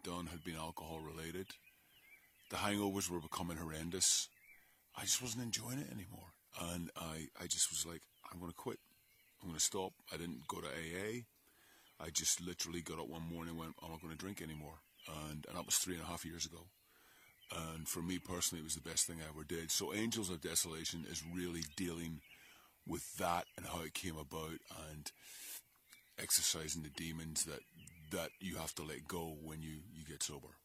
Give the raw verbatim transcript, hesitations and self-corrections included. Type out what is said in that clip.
done had been alcohol related. The hangovers were becoming horrendous. I just wasn't enjoying it anymore. And I, I just was like, I'm going to quit. I'm going to stop. I didn't go to A A. I just literally got up one morning and went, I'm not going to drink anymore. And, and that was three and a half years ago. And for me personally, it was the best thing I ever did. So Angels of Desolation is really dealing with that and how it came about and exercising the demons that, that you have to let go when you, you get sober.